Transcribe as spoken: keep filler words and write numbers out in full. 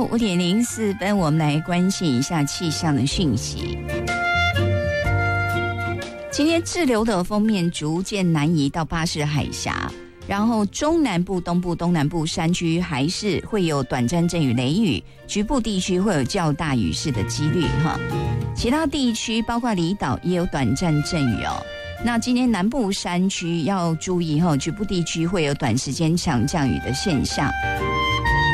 五点零四分，我们来关心一下气象的讯息。今天滞留的锋面逐渐南移到巴士海峡，然后中南部、东部、东南部山区还是会有短暂阵雨、雷雨，局部地区会有较大雨势的几率哈。其他地区包括离岛也有短暂阵雨哦。那今天南部山区要注意哈，局部地区会有短时间强降雨的现象。